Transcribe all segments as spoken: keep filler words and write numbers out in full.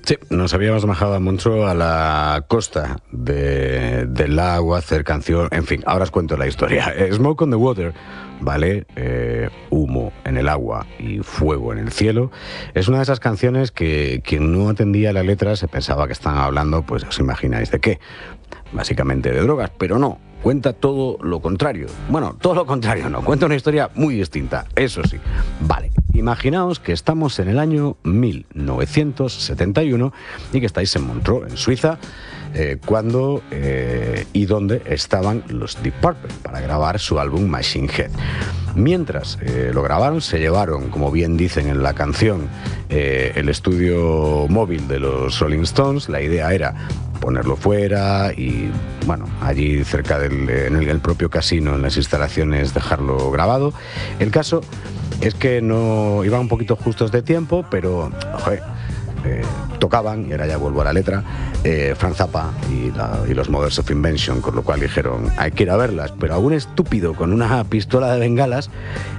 Sí, nos habíamos bajado a Montreux, a la costa de, del lago, a hacer canción, en fin, ahora os cuento la historia. Smoke on the Water, ¿vale? Eh, humo en el agua y fuego en el cielo. Es una de esas canciones que quien no atendía la letra se pensaba que estaban hablando, pues os imagináis de qué. Básicamente de drogas, pero no. Cuenta todo lo contrario. Bueno, todo lo contrario no. Cuenta una historia muy distinta, eso sí. Vale, imaginaos que estamos en el año mil novecientos setenta y uno y que estáis en Montreux, en Suiza, eh, cuando eh, y donde estaban los Deep Purple para grabar su álbum Machine Head. Mientras eh, lo grabaron, se llevaron, como bien dicen en la canción, eh, el estudio móvil de los Rolling Stones. La idea era ponerlo fuera y, bueno, allí cerca del en el, el propio casino, en las instalaciones, dejarlo grabado. El caso es que no iban un poquito justos de tiempo, pero, joder, eh, tocaban, y ahora ya vuelvo a la letra, eh, Frank Zappa y, la, y los Mothers of Invention, con lo cual dijeron, hay que ir a verlas, pero algún estúpido con una pistola de bengalas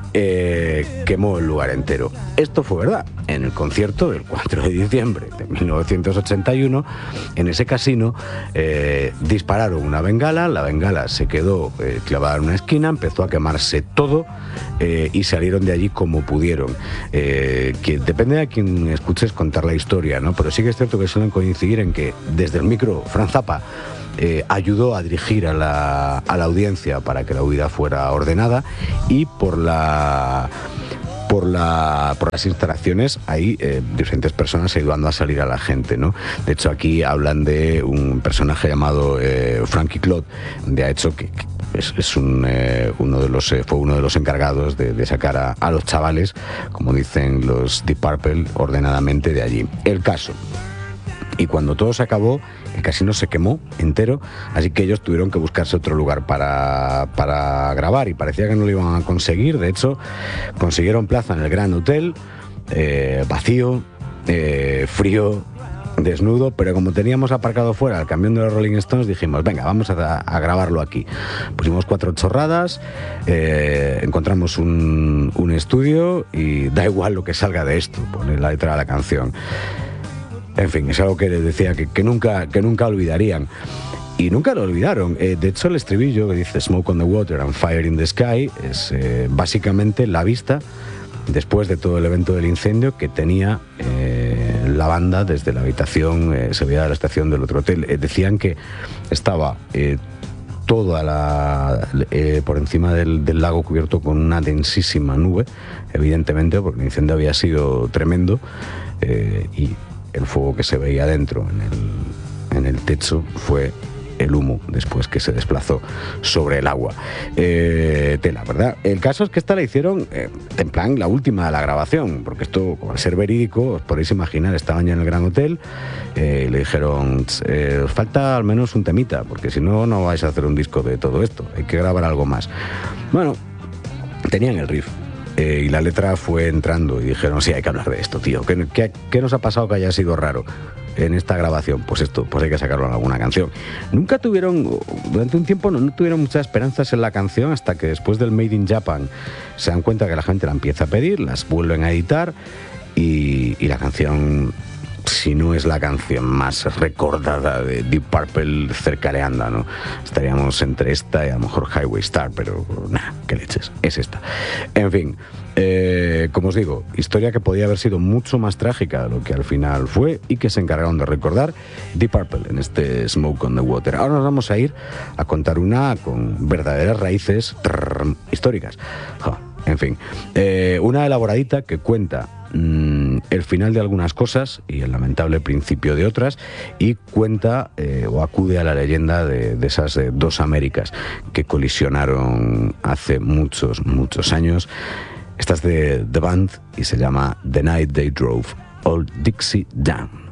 eh, quemó el lugar entero. Esto fue verdad. En el concierto del cuatro de diciembre de mil novecientos ochenta y uno, en ese casino, eh, dispararon una bengala, la bengala se quedó eh, clavada en una esquina, empezó a quemarse todo eh, y salieron de allí como pudieron. Eh, que depende de a quien escuches contar la historia, ¿no? Pero sí que es cierto que suelen coincidir en que desde el micro Frank Zappa Eh, ayudó a dirigir a la, a la audiencia para que la huida fuera ordenada, y por la por la por las instalaciones hay eh, diferentes personas ayudando a salir a la gente, ¿no? De hecho, aquí hablan de un personaje llamado eh, Frankie Claude, de hecho que, que es, es un, eh, uno de los eh, fue uno de los encargados de, de sacar a, a los chavales, como dicen los Deep Purple, ordenadamente de allí. El caso, y cuando todo se acabó, el casino se quemó entero, así que ellos tuvieron que buscarse otro lugar para, para grabar, y parecía que no lo iban a conseguir. De hecho, consiguieron plaza en el Grand Hotel, eh, vacío, eh, frío, desnudo, pero como teníamos aparcado fuera el camión de los Rolling Stones, dijimos, venga, vamos a, a grabarlo aquí. Pusimos cuatro chorradas, eh, encontramos un, un estudio, y da igual lo que salga de esto, pone la letra de la canción. En fin, es algo que les decía que, que, nunca, que nunca olvidarían. Y nunca lo olvidaron. Eh, de hecho, el estribillo que dice Smoke on the Water and Fire in the Sky es eh, básicamente la vista, después de todo el evento del incendio, que tenía eh, la banda desde la habitación, eh, se veía de la estación del otro hotel. Eh, decían que estaba eh, toda la eh, por encima del, del lago cubierto con una densísima nube, evidentemente, porque el incendio había sido tremendo, eh, y el fuego que se veía dentro en el, en el techo fue el humo después que se desplazó sobre el agua. Eh, tela, ¿verdad? El caso es que esta la hicieron eh, en plan la última de la grabación, porque esto, al ser verídico, os podéis imaginar, estaban ya en el Gran Hotel, eh, y le dijeron, eh, os falta al menos un temita, porque si no, no vais a hacer un disco de todo esto, hay que grabar algo más. Bueno, tenían el riff. Eh, y la letra fue entrando y dijeron, sí, hay que hablar de esto, tío. ¿Qué, qué, qué nos ha pasado que haya sido raro en esta grabación? Pues esto, pues hay que sacarlo en alguna canción. Nunca tuvieron, durante un tiempo no, no tuvieron muchas esperanzas en la canción, hasta que después del Made in Japan se dan cuenta que la gente la empieza a pedir, las vuelven a editar, y, y la canción, si no es la canción más recordada de Deep Purple, cercaneando, ¿no? Estaríamos entre esta y a lo mejor Highway Star, pero nada, qué leches, es esta. En fin, eh, como os digo, historia que podía haber sido mucho más trágica de lo que al final fue, y que se encargaron de recordar Deep Purple en este Smoke on the Water. Ahora nos vamos a ir a contar una con verdaderas raíces trrr, históricas. Oh, en fin, eh, una elaboradita que cuenta mmm, el final de algunas cosas y el lamentable principio de otras, y cuenta eh, o acude a la leyenda de, de esas eh, dos Américas que colisionaron hace muchos, muchos años. Esta es de The Band y se llama The Night They Drove Old Dixie Down.